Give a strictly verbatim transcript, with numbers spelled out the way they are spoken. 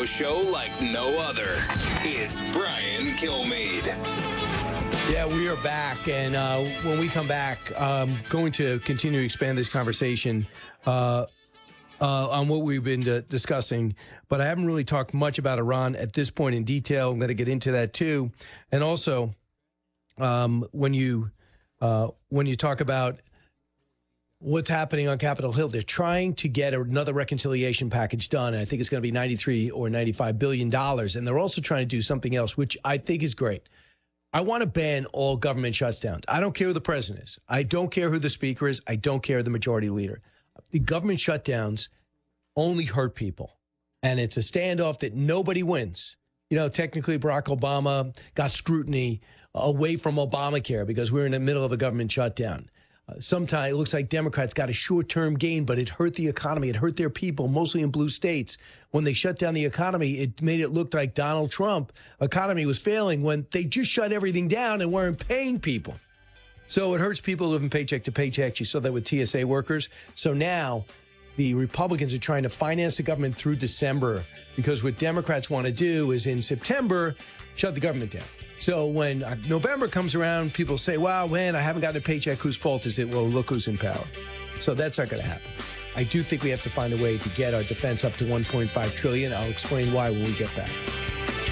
radio show like no other. It's Brian Kilmeade. Yeah, we are back, and uh, when we come back, I'm going to continue to expand this conversation uh, uh, on what we've been uh, discussing, but I haven't really talked much about Iran at this point in detail. I'm going to get into that too, and also um, when you uh, when you talk about what's happening on Capitol Hill, they're trying to get another reconciliation package done, and I think it's going to be ninety-three or ninety-five billion dollars, and they're also trying to do something else, which I think is great. I want to ban all government shutdowns. I don't care who the president is. I don't care who the speaker is. I don't care the majority leader. The government shutdowns only hurt people. And it's a standoff that nobody wins. You know, technically, Barack Obama got scrutiny away from Obamacare because we're in the middle of a government shutdown. Uh, sometimes it looks like Democrats got a short-term gain, but it hurt the economy. It hurt their people, mostly in blue states. When they shut down the economy, it made it look like Donald Trump economy was failing when they just shut everything down and weren't paying people. So it hurts people living paycheck to paycheck. You saw that with T S A workers. So now the Republicans are trying to finance the government through December because what Democrats want to do is in September, shut the government down. So when November comes around, people say, wow, man, I haven't gotten a paycheck. Whose fault is it? Well, look who's in power. So that's not going to happen. I do think we have to find a way to get our defense up to one point five trillion dollars. I'll explain why when we get back.